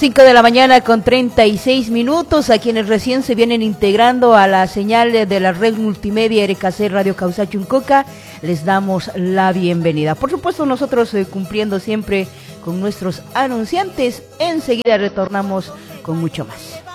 5 de la mañana con 36 minutos, a quienes recién se vienen integrando a la señal de la red multimedia RKC Radio Causa Chuncoca, les damos la bienvenida. Por supuesto, nosotros cumpliendo siempre con nuestros anunciantes, enseguida retornamos con mucho más.